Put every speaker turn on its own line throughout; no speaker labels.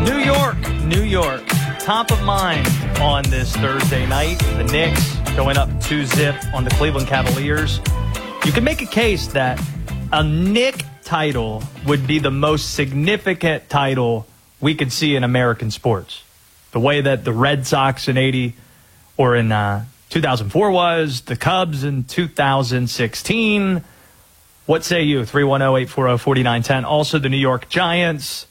New York, New York, top of mind on this Thursday night. The Knicks going up 2-0 on the Cleveland Cavaliers. You can make a case that a Knick title would be the most significant title we could see in American sports. The way that the Red Sox in 80 or in 2004 was, the Cubs in 2016. What say you? 310-840-4910. Also the New York Giants.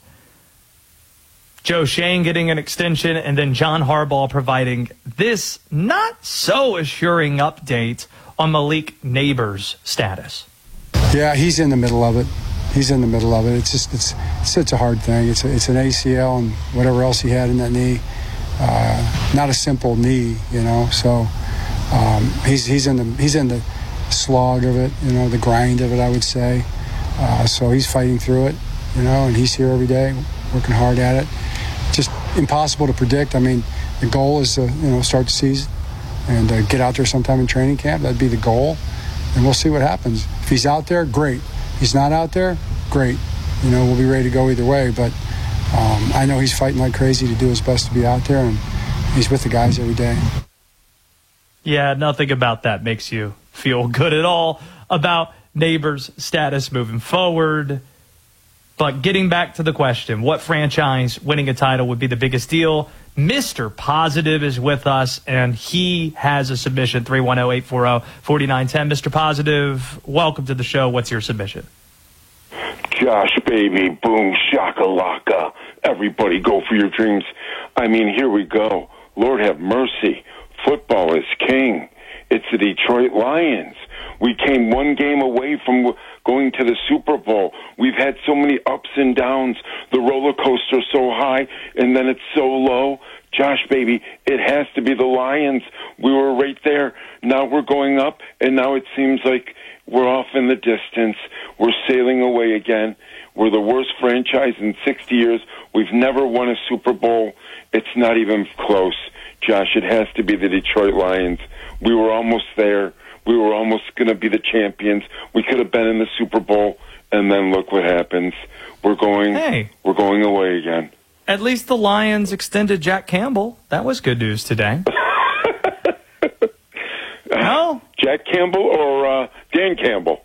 Joe Schoen getting an extension, and then John Harbaugh providing this not so assuring update on Malik Neighbors' status.
Yeah, he's in the middle of it. It's such a hard thing. It's an ACL and whatever else he had in that knee. Not a simple knee, So he's in the slog of it, the grind of it, I would say. So he's fighting through it, and he's here every day, working hard at it. Just impossible to predict. I mean, the goal is to start the season and get out there sometime in training camp. That'd be the goal, and we'll see what happens. If he's out there, great. If he's not out there, great. We'll be ready to go either way. But I know he's fighting like crazy to do his best to be out there, and he's with the guys every day.
Yeah, nothing about that makes you feel good at all about Neighbors' status moving forward. But getting back to the question, what franchise winning a title would be the biggest deal? Mr. Positive is with us, and he has a submission, 310-840-4910. Mr. Positive, welcome to the show. What's your submission?
Josh, baby, boom, shakalaka. Everybody go for your dreams. I mean, here we go. Lord have mercy. Football is king. It's the Detroit Lions. We came one game away from going to the Super Bowl. We've had so many ups and downs. The roller coaster's so high, and then it's so low. Josh, baby, it has to be the Lions. We were right there. Now we're going up, and now it seems like we're off in the distance. We're sailing away again. We're the worst franchise in 60 years. We've never won a Super Bowl. It's not even close. Josh, it has to be the Detroit Lions. We were almost there. We were almost going to be the champions. We could have been in the Super Bowl, and then look what happens. We're going away again.
At least the Lions extended Jack Campbell. That was good news today. No?
Jack Campbell or Dan Campbell?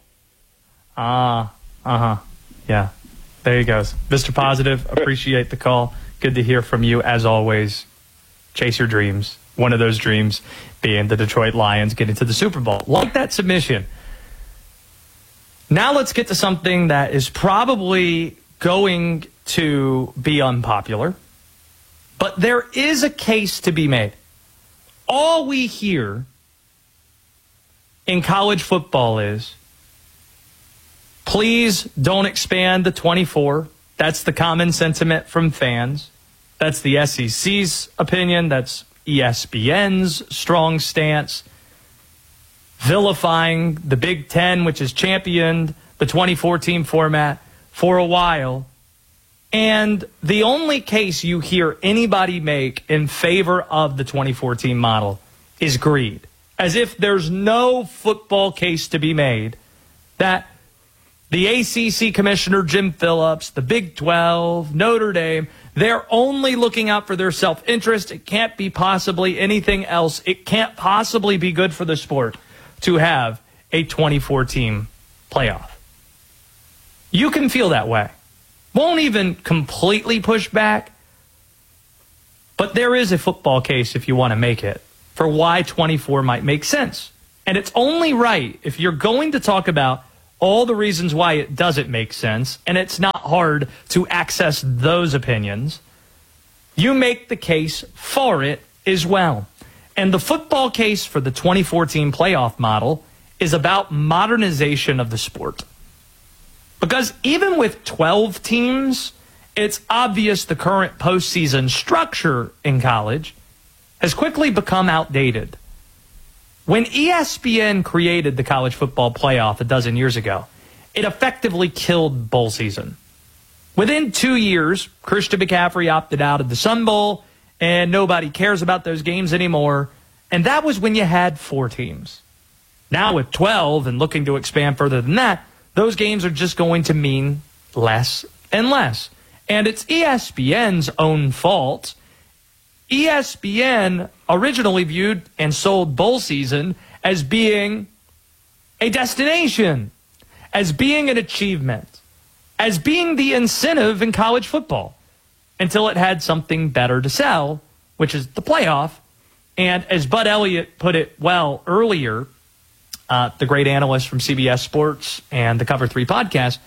Yeah. There he goes. Mr. Positive, appreciate the call. Good to hear from you, as always. Chase your dreams. One of those dreams being the Detroit Lions getting to the Super Bowl. Like that submission. Now let's get to something that is probably going to be unpopular, but there is a case to be made. All we hear in college football is, please don't expand to 24. That's the common sentiment from fans. That's the SEC's opinion. That's ESPN's strong stance, vilifying the Big Ten, which has championed the 2014 format for a while. And the only case you hear anybody make in favor of the 2014 model is greed. As if there's no football case to be made that the ACC commissioner, Jim Phillips, the Big 12, Notre Dame, they're only looking out for their self-interest. It can't be possibly anything else. It can't possibly be good for the sport to have a 24-team playoff. You can feel that way. Won't even completely push back, but there is a football case, if you want to make it, for why 24 might make sense. And it's only right if you're going to talk about all the reasons why it doesn't make sense, and it's not hard to access those opinions, you make the case for it as well. And the football case for the 2014 playoff model is about modernization of the sport. Because even with 12 teams, it's obvious the current postseason structure in college has quickly become outdated. When ESPN created the college football playoff a dozen years ago, it effectively killed bowl season. Within 2 years, Christian McCaffrey opted out of the Sun Bowl, and nobody cares about those games anymore. And that was when you had 4 teams. Now with 12 and looking to expand further than that, those games are just going to mean less and less. And it's ESPN's own fault. ESPN originally viewed and sold bowl season as being a destination, as being an achievement, as being the incentive in college football, until it had something better to sell, which is the playoff. And as Bud Elliott put it well earlier, the great analyst from CBS Sports and the Cover 3 podcast,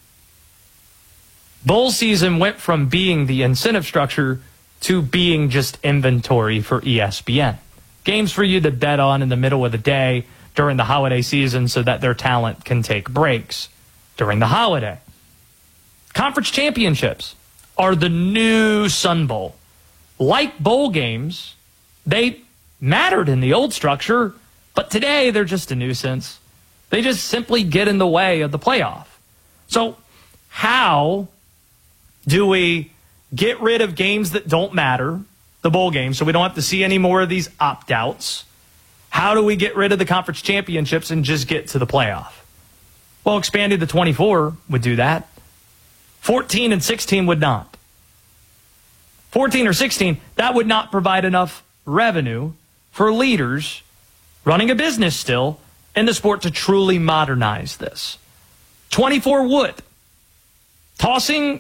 bowl season went from being the incentive structure to being just inventory for ESPN. Games for you to bet on in the middle of the day during the holiday season so that their talent can take breaks during the holiday. Conference championships are the new Sun Bowl. Like bowl games, they mattered in the old structure, but today they're just a nuisance. They just simply get in the way of the playoff. So how do we get rid of games that don't matter, the bowl games, so we don't have to see any more of these opt-outs? How do we get rid of the conference championships and just get to the playoff? Well, expanding to 24 would do that. 14 and 16 would not. 14 or 16, that would not provide enough revenue for leaders running a business still in the sport to truly modernize this. 24 would. Tossing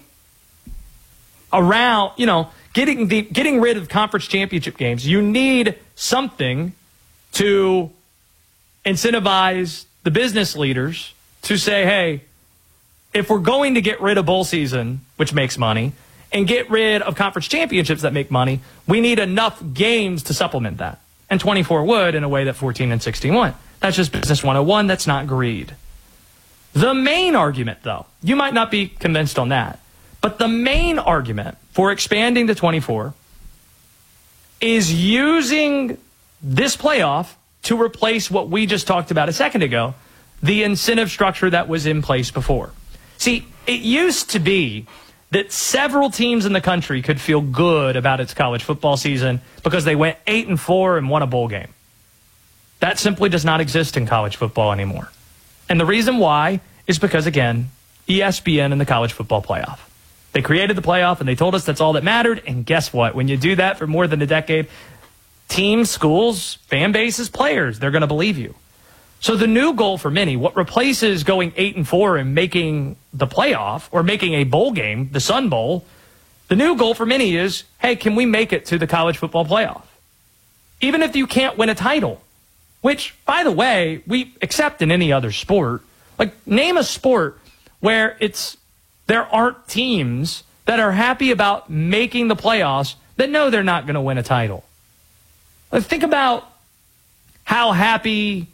around, getting rid of conference championship games, you need something to incentivize the business leaders to say, hey, if we're going to get rid of bowl season, which makes money, and get rid of conference championships that make money, we need enough games to supplement that. And 24 would in a way that 14 and 16 won't. That's just business 101. That's not greed. The main argument, though, you might not be convinced on that, but the main argument for expanding to 24 is using this playoff to replace what we just talked about a second ago, the incentive structure that was in place before. See, it used to be that several teams in the country could feel good about its college football season because they went 8-4 and won a bowl game. That simply does not exist in college football anymore. And the reason why is because, again, ESPN and the college football playoff. They created the playoff and they told us that's all that mattered. And guess what? When you do that for more than a decade, teams, schools, fan bases, players, they're going to believe you. So the new goal for many, what replaces going 8-4 and making the playoff or making a bowl game, the Sun Bowl, the new goal for many is, hey, can we make it to the college football playoff? Even if you can't win a title, which, by the way, we accept in any other sport. Like, name a sport where there aren't teams that are happy about making the playoffs that know they're not going to win a title. Think about how happy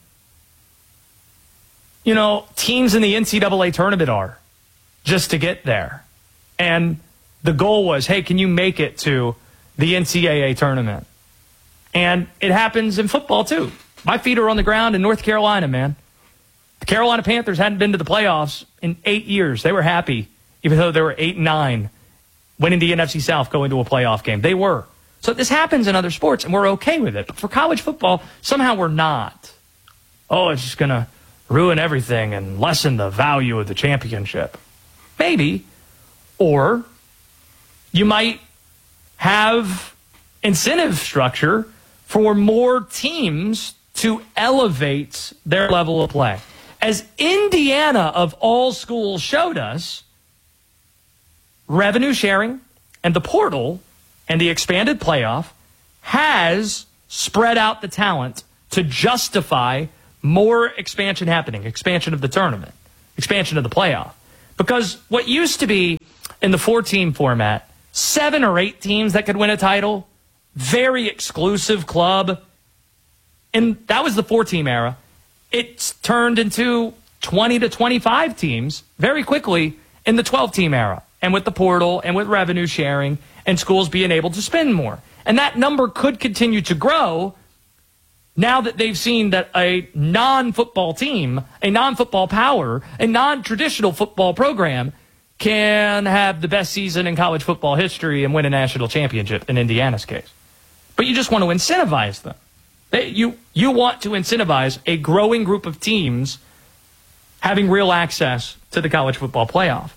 teams in the NCAA tournament are just to get there. And the goal was, hey, can you make it to the NCAA tournament? And it happens in football, too. My feet are on the ground in North Carolina, man. The Carolina Panthers hadn't been to the playoffs in 8 years. They were happy, even though they were 8-9, winning the NFC South, going to a playoff game. They were. So this happens in other sports, and we're okay with it. But for college football, somehow we're not. Oh, it's just going to ruin everything and lessen the value of the championship. Maybe. Or you might have incentive structure for more teams to elevate their level of play. As Indiana, of all schools, showed us, revenue sharing and the portal and the expanded playoff has spread out the talent to justify more expansion happening, expansion of the tournament, expansion of the playoff. Because what used to be in the 4-team format, 7 or 8 teams that could win a title, very exclusive club, and that was the 4-team era. It's turned into 20 to 25 teams very quickly in the 12-team era, and with the portal and with revenue sharing and schools being able to spend more. And that number could continue to grow now that they've seen that a non-football team, a non-football power, a non-traditional football program can have the best season in college football history and win a national championship in Indiana's case. But you just want to incentivize them. You want to incentivize a growing group of teams having real access to the college football playoff.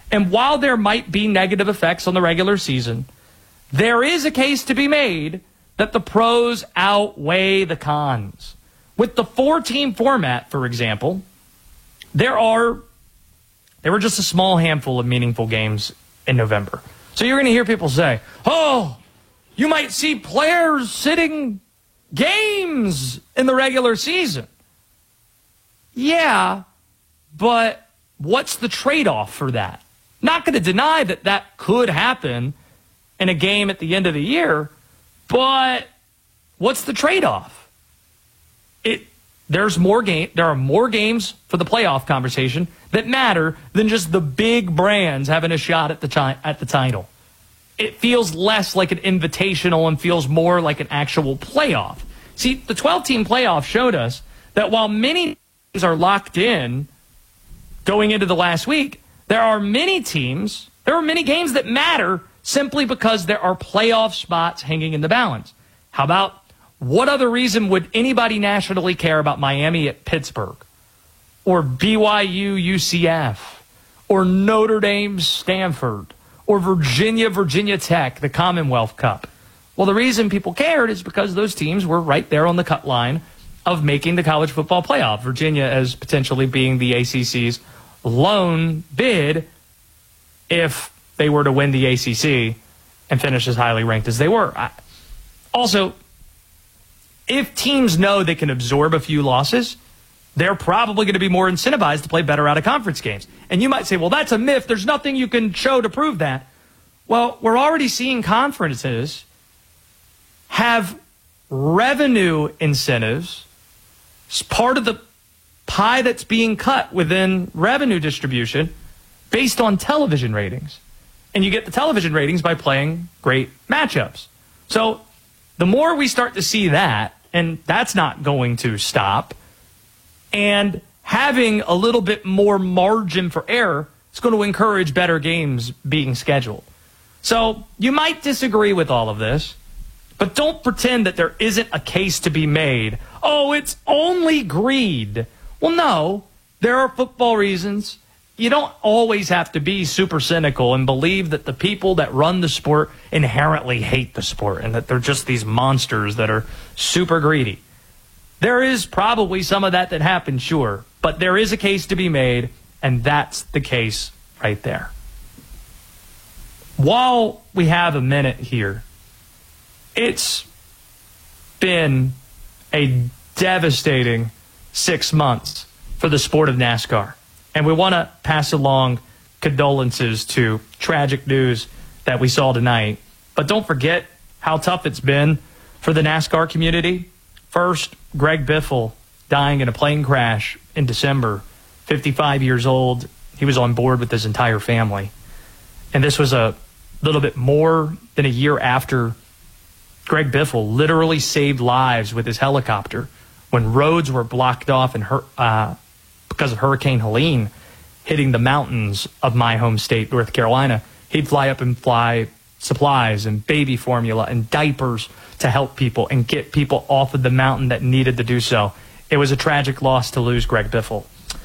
And while there might be negative effects on the regular season, there is a case to be made that the pros outweigh the cons. With the 4-team format, for example, there were just a small handful of meaningful games in November. So you're going to hear people say, oh, you might see players sitting games in the regular season. Yeah, but what's the trade-off for that? Not going to deny that that could happen in a game at the end of the year, but what's the trade-off? There are more games for the playoff conversation that matter than just the big brands having a shot at the title. It feels less like an invitational and feels more like an actual playoff. See, the 12-team playoff showed us that while many teams are locked in going into the last week, there are many games that matter simply because there are playoff spots hanging in the balance. How about, what other reason would anybody nationally care about Miami at Pittsburgh, or BYU UCF, or Notre Dame Stanford, or Virginia Tech, the Commonwealth Cup? Well, the reason people cared is because those teams were right there on the cut line of making the college football playoff. Virginia as potentially being the ACC's lone bid if they were to win the ACC and finish as highly ranked as they were. Also, if teams know they can absorb a few losses, they're probably going to be more incentivized to play better out of conference games. And you might say, well, that's a myth. There's nothing you can show to prove that. Well, we're already seeing conferences have revenue incentives. It's part of the pie that's being cut within revenue distribution based on television ratings. And you get the television ratings by playing great matchups. So the more we start to see that, and that's not going to stop, and having a little bit more margin for error, it's going to encourage better games being scheduled. So you might disagree with all of this, but don't pretend that there isn't a case to be made. Oh, it's only greed. Well, no, there are football reasons. You don't always have to be super cynical and believe that the people that run the sport inherently hate the sport and that they're just these monsters that are super greedy. There is probably some of that happens, sure, but there is a case to be made, and that's the case right there. While we have a minute here, it's been a devastating 6 months for the sport of NASCAR. And we want to pass along condolences to tragic news that we saw tonight. But don't forget how tough it's been for the NASCAR community. First, Greg Biffle dying in a plane crash in December, 55 years old. He was on board with his entire family. And this was a little bit more than a year after Greg Biffle literally saved lives with his helicopter when roads were blocked off and because of Hurricane Helene hitting the mountains of my home state, North Carolina. He'd fly up and fly supplies and baby formula and diapers to help people and get people off of the mountain that needed to do so. It was a tragic loss to lose Greg Biffle.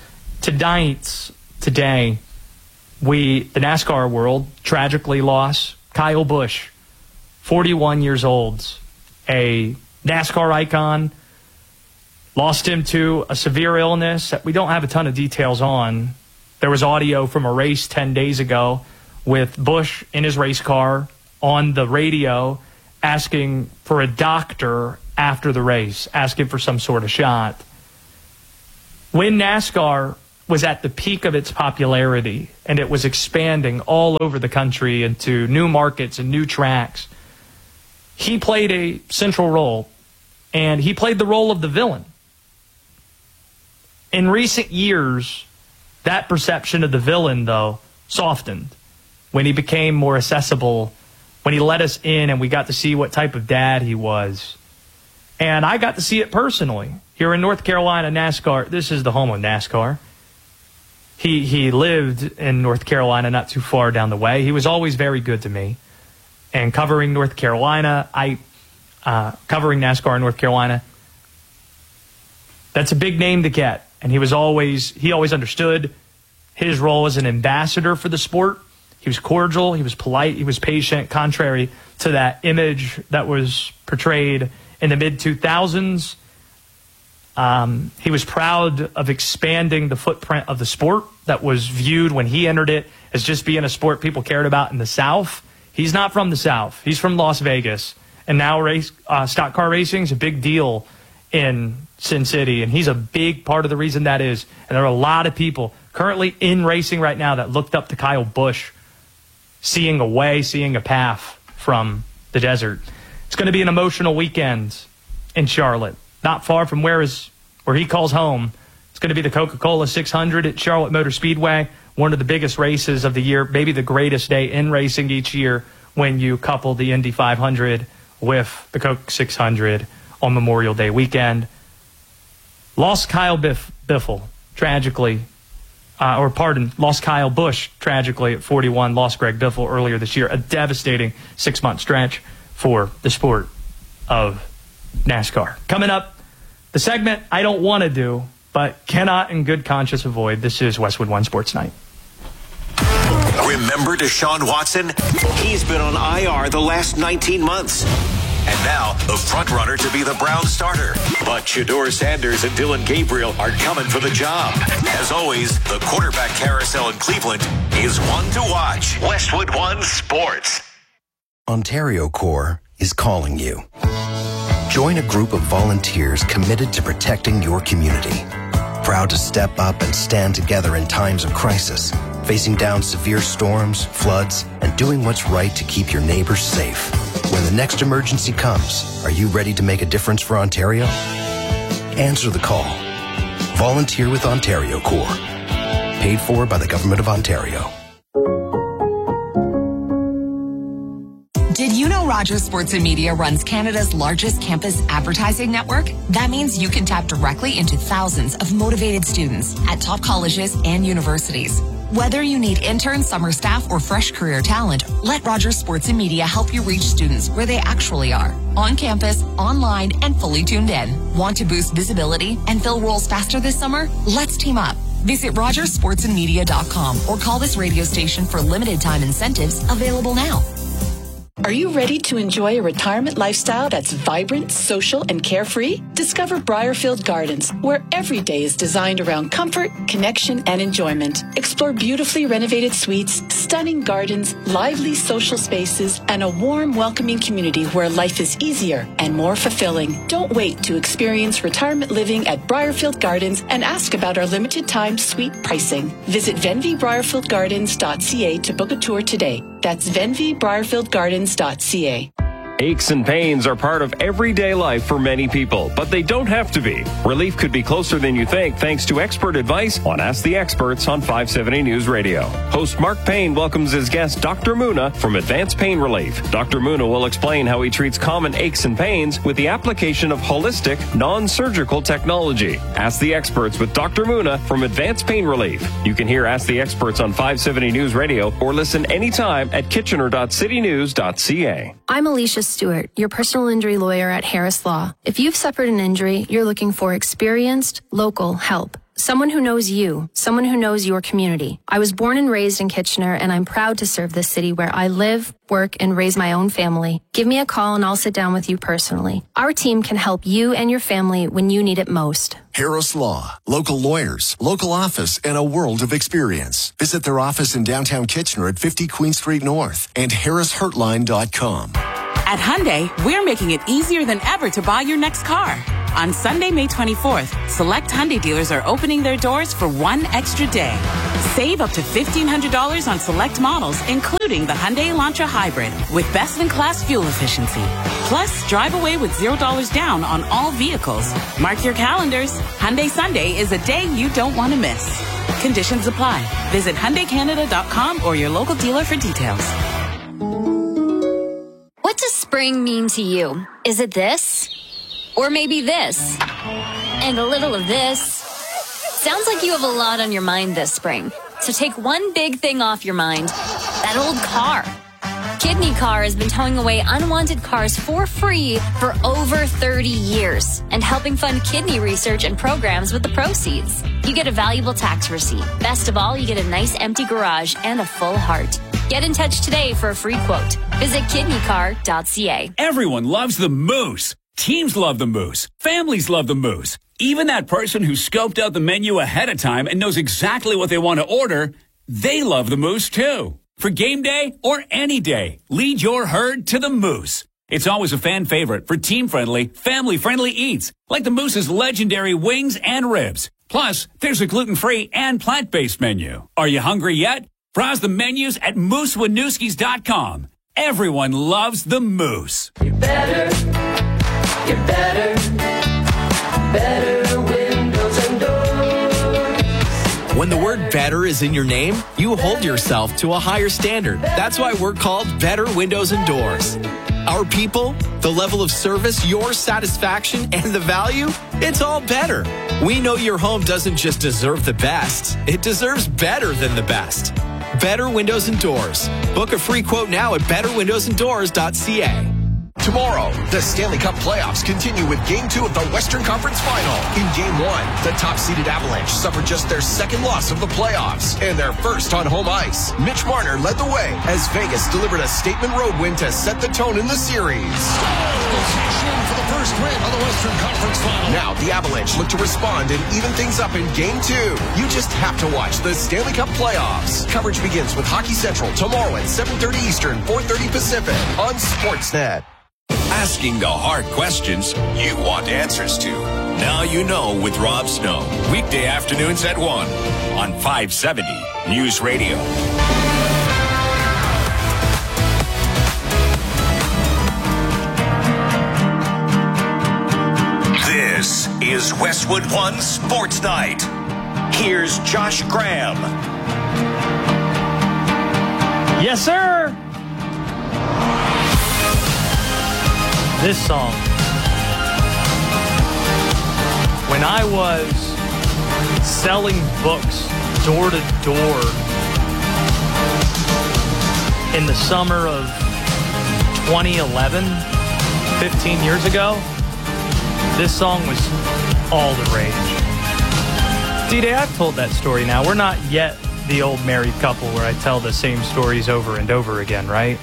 Today, the NASCAR world tragically lost Kyle Busch, 41 years old, a NASCAR icon. Lost him to a severe illness that we don't have a ton of details on. There was audio from a race 10 days ago with Busch in his race car on the radio asking for a doctor after the race, asking for some sort of shot. When NASCAR was at the peak of its popularity and it was expanding all over the country into new markets and new tracks, he played a central role, and he played the role of the villain. In recent years, that perception of the villain, though, softened when he became more accessible, when he let us in and we got to see what type of dad he was. And I got to see it personally. Here in North Carolina, NASCAR, this is the home of NASCAR. He lived in North Carolina, not too far down the way. He was always very good to me. And covering North Carolina, covering NASCAR in North Carolina, that's a big name to get. And he always understood his role as an ambassador for the sport. He was cordial, he was polite, he was patient, contrary to that image that was portrayed in the mid-2000s. He was proud of expanding the footprint of the sport that was viewed when he entered it as just being a sport people cared about in the South. He's not from the South. He's from Las Vegas. And now stock car racing is a big deal in Sin City, and he's a big part of the reason that is. And there are a lot of people currently in racing right now that looked up to Kyle Busch, seeing a way, seeing a path from the desert. It's going to be an emotional weekend in Charlotte, not far from where he calls home. It's going to be the Coca-Cola 600 at Charlotte Motor Speedway, one of the biggest races of the year, maybe the greatest day in racing each year when you couple the Indy 500 with the Coke 600 on Memorial Day weekend. Lost Kyle Busch tragically at 41. Lost Greg Biffle earlier this year. A devastating 6-month stretch for the sport of NASCAR. Coming up, the segment I don't want to do, but cannot in good conscience avoid. This is Westwood One Sports Night.
Remember Deshaun Watson? He's been on IR the last 19 months. And now, the front-runner to be the Browns starter. But Shedeur Sanders and Dylan Gabriel are coming for the job. As always, the quarterback carousel in Cleveland is one to watch. Westwood One Sports.
Ontario Corps is calling you. Join a group of volunteers committed to protecting your community. Proud to step up and stand together in times of crisis, facing down severe storms, floods, and doing what's right to keep your neighbors safe. When the next emergency comes, are you ready to make a difference for Ontario? Answer the call. Volunteer with Ontario Corps. Paid for by the Government of Ontario.
Did you know Rogers Sports and Media runs Canada's largest campus advertising network? That means you can tap directly into thousands of motivated students at top colleges and universities. Whether you need interns, summer staff, or fresh career talent, let Rogers Sports and Media help you reach students where they actually are. On campus, online, and fully tuned in. Want to boost visibility and fill roles faster this summer? Let's team up. Visit RogersSportsandMedia.com or call this radio station for limited time incentives available now.
Are you ready to enjoy a retirement lifestyle that's vibrant, social, and carefree? Discover Briarfield Gardens, where every day is designed around comfort, connection, and enjoyment. Explore beautifully renovated suites, stunning gardens, lively social spaces, and a warm, welcoming community where life is easier and more fulfilling. Don't wait to experience retirement living at Briarfield Gardens and ask about our limited time suite pricing. Visit venvybriarfieldgardens.ca to book a tour today. That's venvybriarfieldgardens.ca.
Aches and pains are part of everyday life for many people, but they don't have to be. Relief could be closer than you think thanks to expert advice on Ask the Experts on 570 News Radio. Host Mark Payne welcomes his guest, Dr. Muna, from Advanced Pain Relief. Dr. Muna will explain how he treats common aches and pains with the application of holistic, non-surgical technology. Ask the Experts with Dr. Muna from Advanced Pain Relief. You can hear Ask the Experts on 570 News Radio or listen anytime at kitchener.citynews.ca.
I'm Alicia Stewart, your personal injury lawyer at Harris Law. If you've suffered an injury, you're looking for experienced, local help. Someone who knows you, someone who knows your community. I was born and raised in Kitchener, and I'm proud to serve this city where I live, work, and raise my own family. Give me a call and I'll sit down with you personally. Our team can help you and your family when you need it most.
Harris Law. Local lawyers, local office, and a world of experience. Visit their office in downtown Kitchener at 50 Queen Street North and harrishurtline.com.
At Hyundai, we're making it easier than ever to buy your next car. On Sunday, May 24th, select Hyundai dealers are opening their doors for one extra day. Save up to $1,500 on select models, including the Hyundai Elantra Hybrid, with best-in-class fuel efficiency. Plus, drive away with $0 down on all vehicles. Mark your calendars. Hyundai Sunday is a day you don't want to miss. Conditions apply. Visit HyundaiCanada.com or your local dealer for details.
What does spring mean to you? Is it this? Or maybe this? And a little of this? Sounds like you have a lot on your mind this spring. So take one big thing off your mind. That old car. Kidney Car has been towing away unwanted cars for free for over 30 years and helping fund kidney research and programs with the proceeds. You get a valuable tax receipt. Best of all, you get a nice empty garage and a full heart. Get in touch today for a free quote. Visit kidneycar.ca.
Everyone loves the Moose. Teams love the Moose. Families love the Moose. Even that person who scoped out the menu ahead of time and knows exactly what they want to order, they love the Moose too. For game day or any day, lead your herd to the Moose. It's always a fan favorite for team-friendly, family-friendly eats, like the Moose's legendary wings and ribs. Plus, there's a gluten-free and plant-based menu. Are you hungry yet? Browse the menus at MooseWinooski's.com. Everyone loves the Moose.
You're better windows and doors.
When the word better is in your name, you hold yourself to a higher standard. That's why we're called Better Windows and Doors. Our people, the level of service, your satisfaction, and the value, it's all better. We know your home doesn't just deserve the best, it deserves better than the best. Better Windows and Doors. Book a free quote now at betterwindowsanddoors.ca.
Tomorrow, the Stanley Cup playoffs continue with Game 2 of the Western Conference Final. In Game 1, the top-seeded Avalanche suffered just their second loss of the playoffs and their first on home ice. Mitch Marner led the way as Vegas delivered a statement road win to set the tone in the series. For the first win of the Western Conference Final. Now, the Avalanche look to respond and even things up in Game 2. You just have to watch the Stanley Cup playoffs. Coverage begins with Hockey Central tomorrow at 7:30 Eastern, 4:30 Pacific on Sportsnet.
Asking the hard questions you want answers to. Now you know with Rob Snow. Weekday afternoons at 1 on 570 News Radio. This is Westwood One Sports Night. Here's Josh Graham.
Yes, sir. This song. When I was selling books door to door in the summer of 2011, 15 years ago, this song was all the rage. D-Day, I've told that story now. We're not yet the old married couple where I tell the same stories over and over again, right?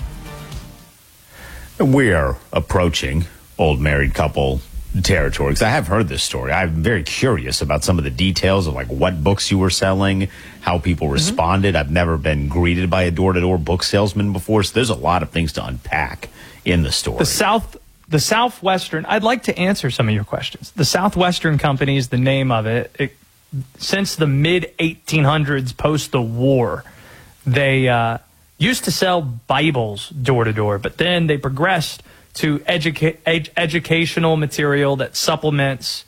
We're approaching old married couple territory, because I have heard this story. I'm very curious about some of the details of like what books you were selling, how people responded. I've never been greeted by a door-to-door book salesman before, so there's a lot of things to unpack in the story.
The Southwestern, I'd like to answer some of your questions. The Southwestern Company is the name of it. Since the mid-1800s, post the war, they used to sell Bibles door to door, but then they progressed to educational material that supplements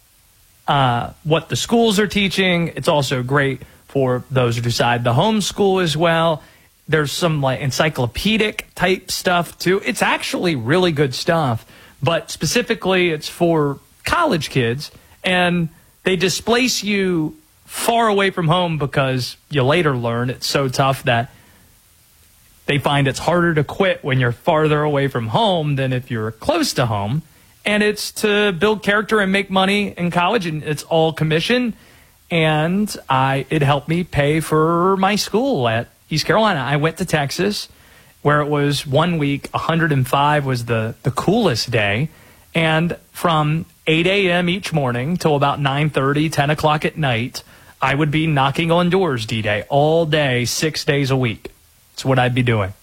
what the schools are teaching. It's also great for those who decide to homeschool as well. There's some like encyclopedic type stuff too. It's actually really good stuff, but specifically it's for college kids, and they displace you far away from home because you later learn it's so tough that they find it's harder to quit when you're farther away from home than if you're close to home. And it's to build character and make money in college, and it's all commission. And it helped me pay for my school at East Carolina. I went to Texas, where it was 1 week, 105 was the coolest day. And from 8 a.m. each morning till about 9:30, 10 o'clock at night, I would be knocking on doors, D-Day, all day, 6 days a week. That's what I'd be doing.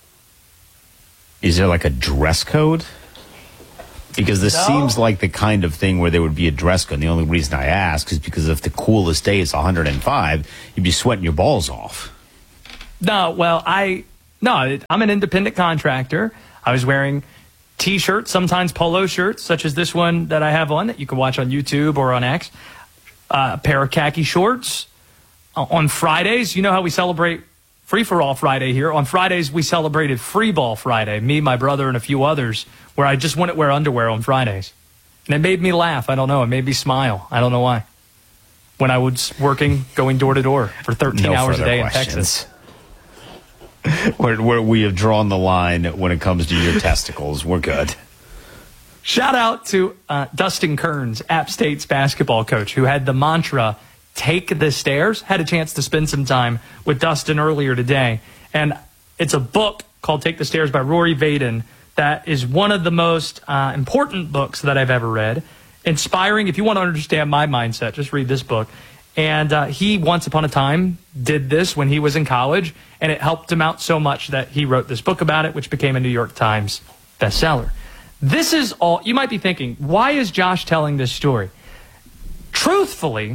Is there like a dress code? Because this seems like the kind of thing where there would be a dress code. And the only reason I ask is because if the coolest day is 105, you'd be sweating your balls off.
No, well, I'm an independent contractor. I was wearing T-shirts, sometimes polo shirts, such as this one that I have on that you can watch on YouTube or on X. A pair of khaki shorts. On Fridays, you know how we celebrate Free-for-all Friday here. On Fridays, we celebrated Free Ball Friday, me, my brother, and a few others, where I just wouldn't wear underwear on Fridays. And it made me laugh. I don't know. It made me smile. I don't know why. When I was working, going door to door for 13 hours a day in Texas.
where we have drawn the line when it comes to your testicles. We're good.
Shout out to Dustin Kearns, App State's basketball coach, who had the mantra, take the stairs. Had a chance to spend some time with Dustin earlier today. And it's a book called Take the Stairs by Rory Vaden that is one of the most important books that I've ever read. Inspiring. If you want to understand my mindset, just read this book. And he, once upon a time, did this when he was in college, and it helped him out so much that he wrote this book about it, which became a New York Times bestseller. This is all. You might be thinking, why is Josh telling this story? Truthfully,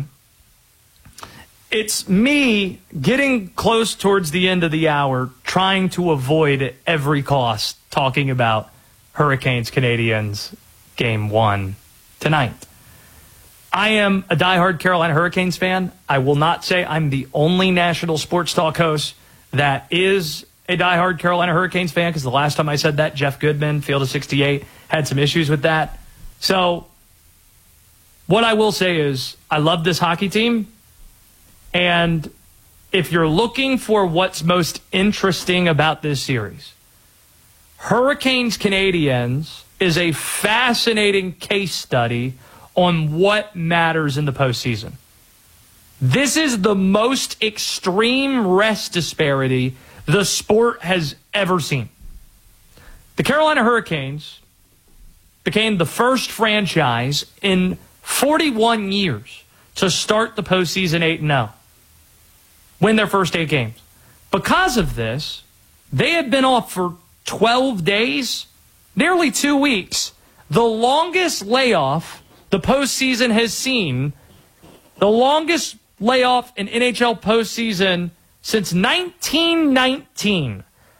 it's me getting close towards the end of the hour, trying to avoid at every cost talking about Hurricanes Canadiens Game 1 tonight. I am a diehard Carolina Hurricanes fan. I will not say I'm the only national sports talk host that is a diehard Carolina Hurricanes fan, because the last time I said that, Jeff Goodman, Field of 68, had some issues with that. So what I will say is I love this hockey team. And if you're looking for what's most interesting about this series, Hurricanes Canadiens is a fascinating case study on what matters in the postseason. This is the most extreme rest disparity the sport has ever seen. The Carolina Hurricanes became the first franchise in 41 years to start the postseason 8-0, win their first 8 games. Because of this, they had been off for 12 days, nearly 2 weeks, the longest layoff the postseason has seen, the longest layoff in NHL postseason since 1919,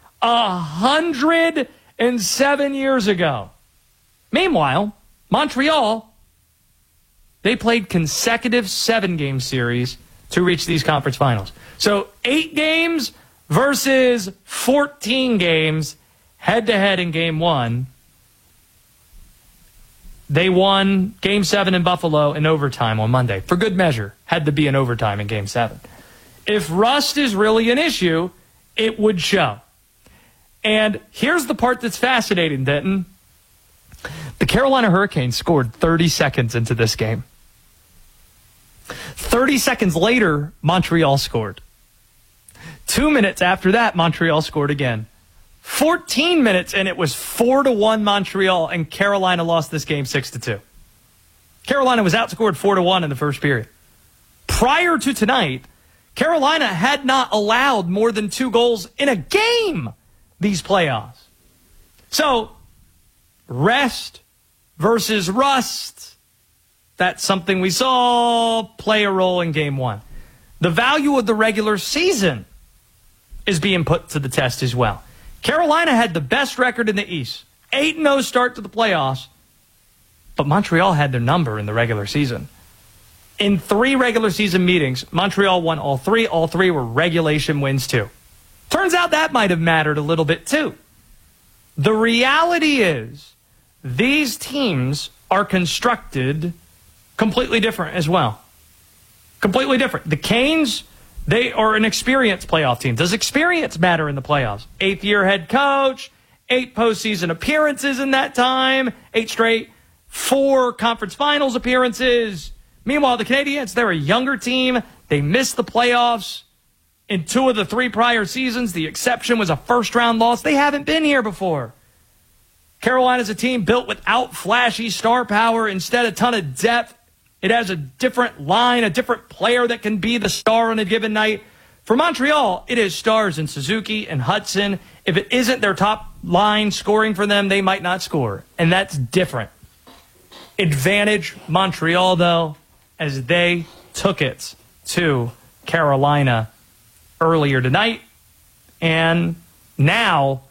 107 years ago. Meanwhile, Montreal, they played consecutive 7-game series to reach these conference finals. So 8 games versus 14 games head-to-head in Game 1. They won Game 7 in Buffalo in overtime on Monday. For good measure, had to be in overtime in Game 7. If rust is really an issue, it would show. And here's the part that's fascinating, Denton. The Carolina Hurricanes scored 30 seconds into this game. 30 seconds later, Montreal scored. 2 minutes after that, Montreal scored again. 14 minutes, and it was 4-1 Montreal, and Carolina lost this game 6-2. Carolina was outscored 4-1 in the first period. Prior to tonight, Carolina had not allowed more than 2 goals in a game these playoffs. So, rest versus rust, that's something we saw play a role in Game 1. The value of the regular season is being put to the test as well. Carolina had the best record in the East, 8-0 start to the playoffs, but Montreal had their number in the regular season. In 3 regular season meetings, Montreal won all 3. All 3 were regulation wins too. Turns out that might have mattered a little bit too. The reality is these teams are constructed completely different as well. Completely different. The Canes, they are an experienced playoff team. Does experience matter in the playoffs? 8th-year head coach, 8 postseason appearances in that time, 8 straight, 4 conference finals appearances. Meanwhile, the Canadiens, they're a younger team. They missed the playoffs in 2 of the 3 prior seasons. The exception was a first-round loss. They haven't been here before. Carolina's a team built without flashy star power, instead a ton of depth. It has a different line, a different player that can be the star on a given night. For Montreal, it is stars in Suzuki and Hudson. If it isn't their top line scoring for them, they might not score. And that's different. Advantage Montreal, though, as they took it to Carolina earlier tonight. And now